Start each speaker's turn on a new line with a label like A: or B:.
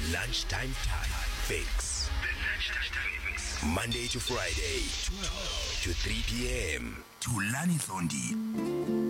A: Lunchtime Fix. Monday to Friday, 12 to 3 p.m.
B: Tulani Zondi.